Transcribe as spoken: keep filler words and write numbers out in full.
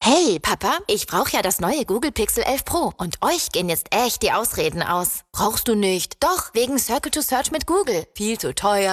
Hey, Papa, ich brauche ja das neue Google Pixel elf Pro. Und euch gehen jetzt echt die Ausreden aus. Brauchst du nicht. Doch, wegen Circle to Search mit Google. Viel zu teuer.